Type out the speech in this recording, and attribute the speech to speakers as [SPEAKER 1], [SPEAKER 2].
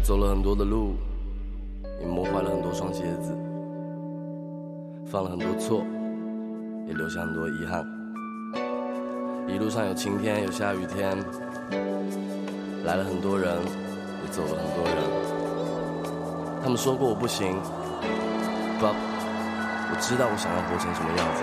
[SPEAKER 1] 走了很多的路，也磨坏了很多双鞋子，犯了很多错，也留下很多遗憾。一路上有晴天，有下雨天，来了很多人，也走了很多人。他们说过我不行， but 我知道我想要活成什么样子。